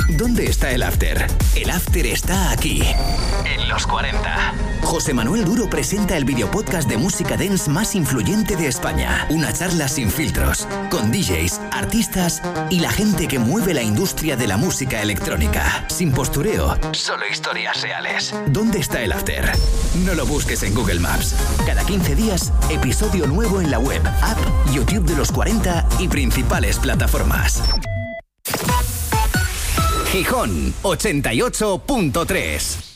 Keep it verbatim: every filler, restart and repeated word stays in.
¿Dónde está el after? El after está aquí, en los cuarenta. José Manuel Duro presenta el videopodcast de música dance más influyente de España. Una charla sin filtros, con D Js, artistas y la gente que mueve la industria de la música electrónica. Sin postureo, solo historias reales. ¿Dónde está el after? No lo busques en Google Maps. Cada quince días, episodio nuevo en la web, app, YouTube de los cuarenta y principales plataformas. Gijón ochenta y ocho punto tres.